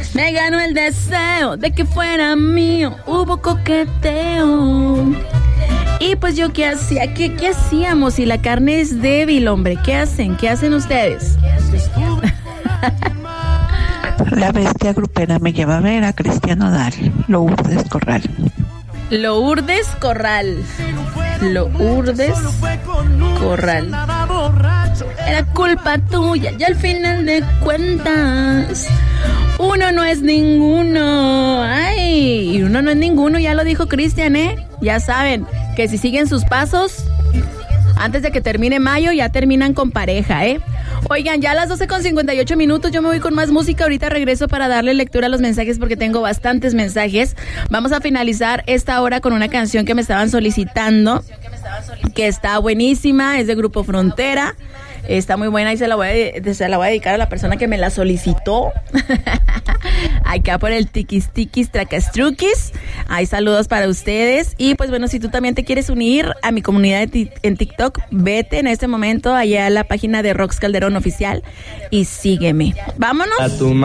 Me ganó el deseo de que fuera mío. Hubo coqueteo. Y pues yo, ¿qué hacía? ¿Qué hacíamos? Si la carne es débil, hombre. ¿Qué hacen? ¿Qué hacen ustedes? La bestia grupera me lleva a ver a Cristian Nodal. Lourdes Corral. Lourdes Corral. Lourdes Corral. Era culpa tuya y al final de cuentas uno no es ninguno. Ay, uno no es ninguno, ya lo dijo Cristian, Ya saben que si siguen sus pasos, antes de que termine mayo ya terminan con pareja, Oigan, ya a las 12:58, yo me voy con más música. Ahorita regreso para darle lectura a los mensajes porque tengo bastantes mensajes. Vamos a finalizar esta hora con una canción que me estaban solicitando, que está buenísima, es de Grupo Frontera. Está muy buena y se la voy a dedicar a la persona que me la solicitó. Acá por el tiquis tiquis tracastruquis. Hay saludos para ustedes. Y pues bueno, si tú también te quieres unir a mi comunidad en TikTok, vete en este momento allá a la página de Rox Calderón Oficial y sígueme. Vámonos.